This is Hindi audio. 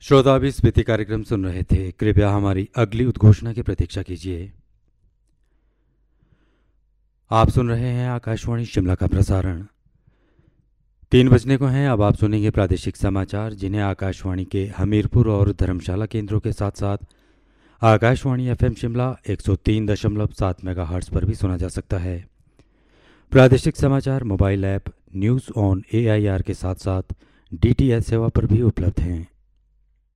श्रोता अभी स्मृति कार्यक्रम सुन रहे थे। कृपया हमारी अगली उद्घोषणा की प्रतीक्षा कीजिए। आप सुन रहे हैं आकाशवाणी शिमला का प्रसारण। 3 बजने को हैं। अब आप सुनेंगे प्रादेशिक समाचार, जिन्हें आकाशवाणी के हमीरपुर और धर्मशाला केंद्रों के साथ साथ आकाशवाणी एफएम शिमला 103.7 मेगाहर्ट्ज़ पर भी सुना जा सकता है। प्रादेशिक समाचार mobile app news on AIR के साथ साथ डीटीएच सेवा पर भी उपलब्ध हैं।